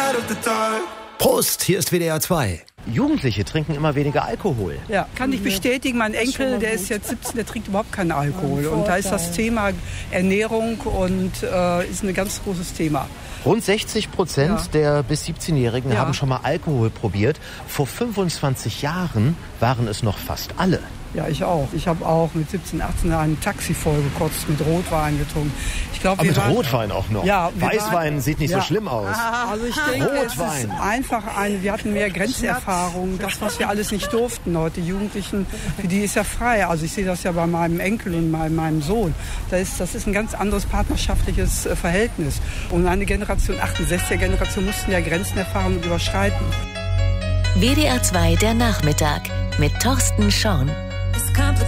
Prost, hier ist WDR 2. Jugendliche trinken immer weniger Alkohol. Ja, kann ich bestätigen. Mein Enkel, der ist jetzt 17, der trinkt überhaupt keinen Alkohol. Und da ist das Thema Ernährung und ist ein ganz großes Thema. Rund 60% der bis 17-Jährigen haben schon mal Alkohol probiert. Vor 25 Jahren waren es noch fast alle. Ja, ich auch. Ich habe auch mit 17, 18 ein Taxi vollgekotzt, mit Rotwein getrunken. Ich glaub, aber mit Rotwein auch noch? Ja. Weißwein sieht nicht so schlimm aus. Also ich denke, Rotwein. Es ist einfach wir hatten mehr Grenzerfahrung. Das, was wir alles nicht durften heute, die Jugendlichen, für die ist ja frei. Also ich sehe das ja bei meinem Enkel und meinem Sohn. Das ist ein ganz anderes partnerschaftliches Verhältnis. Und eine Generation, 68er Generation, mussten ja Grenzen erfahren und überschreiten. WDR 2 der Nachmittag mit Thorsten Schorn.